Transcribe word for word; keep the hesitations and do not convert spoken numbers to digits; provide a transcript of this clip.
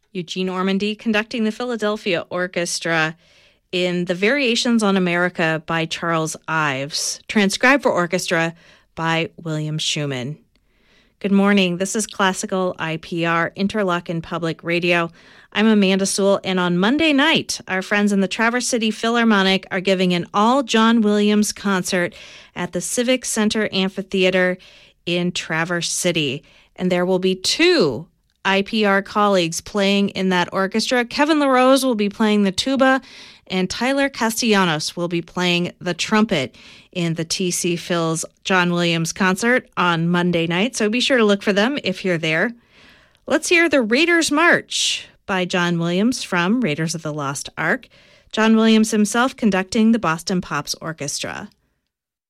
Eugene Ormandy conducting the Philadelphia Orchestra in the Variations on America by Charles Ives, transcribed for orchestra by William Schumann. Good morning. This is Classical I P R, Interlochen Public Radio. I'm Amanda Sewell, and on Monday night, our friends in the Traverse City Philharmonic are giving an all John Williams concert at the Civic Center Amphitheater in Traverse City. And there will be two I P R colleagues playing in that orchestra. Kevin LaRose will be playing the tuba, and Tyler Castellanos will be playing the trumpet in the T C Phil's John Williams concert on Monday night. So be sure to look for them if you're there. Let's hear the Raiders March by John Williams from Raiders of the Lost Ark. John Williams himself conducting the Boston Pops Orchestra.